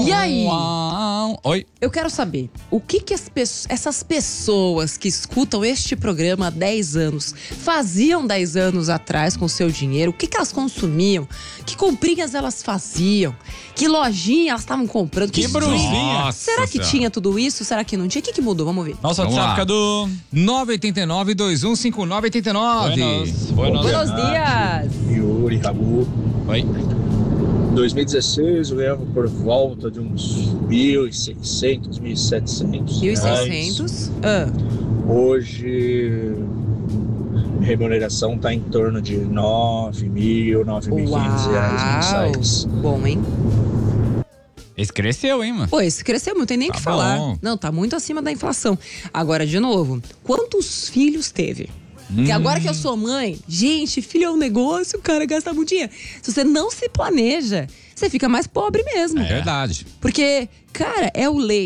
E aí? Oi. Eu quero saber, o que essas pessoas que escutam este programa há 10 anos faziam 10 anos atrás com o seu dinheiro? O que elas consumiam? Que comprinhas elas faziam? Que lojinha elas estavam comprando? Que brusinha. Será que tinha tudo isso? Será que não tinha? O que mudou? Vamos ver. Nossa, WhatsApp, Cadu. 989-2159-89. Buenos dias. Yuri, Rabu. Oi. 2016 eu ganhava por volta de uns 1.600, 1.700 1.600. Hoje a remuneração está em torno de 9.000, 9.500 reais mensais. Bom, hein? Esse cresceu, hein, mano? Pô, esse cresceu, não tem nem o que falar. bom. Não, tá muito acima da inflação. Agora, de novo, quantos filhos teve? Porque agora que eu sou mãe, gente, filho é um negócio, o cara gasta muito dinheiro. Se você não se planeja, você fica mais pobre mesmo. É verdade. Porque, cara, é o leite.